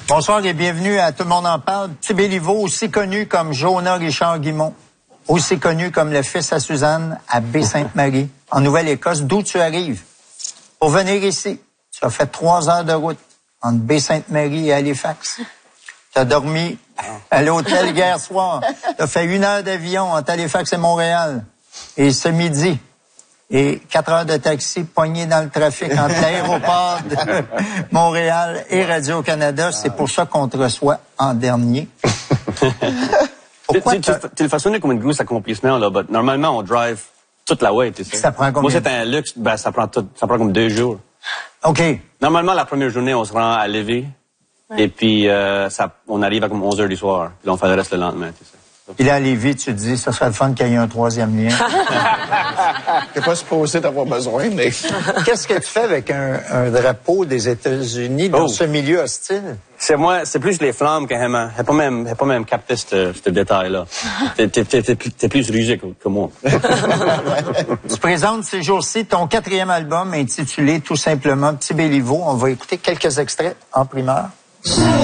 Bonsoir et bienvenue à Tout le monde en parle. Petit Béliveau, aussi connu comme Jonah Richard Guimont, aussi connu comme le fils à Suzanne à Baie-Sainte-Marie, en Nouvelle-Écosse. D'où tu arrives? Pour venir ici, tu as fait 3 heures de route entre Baie-Sainte-Marie et Halifax. Tu as dormi à l'hôtel hier soir. Tu as fait 1 heure d'avion entre Halifax et Montréal. Et ce midi, et 4 heures de taxi pogné dans le trafic entre l'aéroport de Montréal et Radio-Canada. C'est pour ça qu'on te reçoit en dernier. Pourquoi tu le façonnes comme une grosse accomplissement, là, mais normalement, on drive toute la way, tu sais. Ça prend combien? Moi, c'est un luxe, ça prend comme 2 jours. OK. Normalement, la première journée, on se rend à Lévis, et puis on arrive à comme 11 heures du soir, puis on fait le reste le lendemain, tu sais. Puis là, à Lévis, tu te dis, ça serait le fun qu'il y ait un 3e lien. T'es pas supposé d'avoir besoin, mais... Qu'est-ce que tu fais avec un drapeau des États-Unis dans ce milieu hostile? C'est plus les flammes que Emma. Elle n'a pas même capté ce détail-là. T'es plus rusé que moi. Tu présentes ces jours-ci ton 4e album intitulé tout simplement Petit Béliveau. On va écouter quelques extraits en primeur.